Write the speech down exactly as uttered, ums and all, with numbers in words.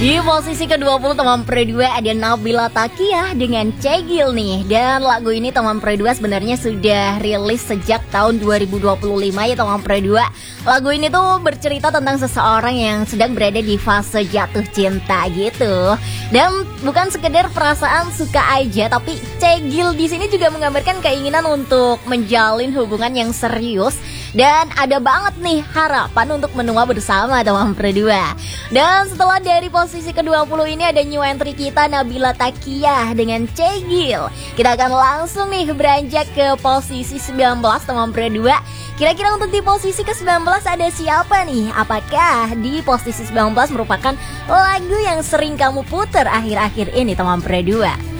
Di posisi ke dua puluh teman Pre dua ada Nabila Takiah dengan Cegil nih. Dan lagu ini teman Pre dua sebenarnya sudah rilis sejak tahun dua ribu dua puluh lima ya teman Pre dua. Lagu ini tuh bercerita tentang seseorang yang sedang berada di fase jatuh cinta gitu. Dan bukan sekedar perasaan suka aja, tapi Cegil di sini juga menggambarkan keinginan untuk menjalin hubungan yang serius. Dan ada banget nih harapan untuk menua bersama teman Pre dua. Dan setelah dari posisi ke dua puluh ini ada new entry kita Nabila Takiah dengan Cegil. Kita akan langsung nih beranjak ke posisi sembilan belas teman Pre dua. Kira-kira untuk di posisi ke sembilan belas ada siapa nih? Apakah di posisi sembilan belas merupakan lagu yang sering kamu putar akhir-akhir ini teman Pre dua?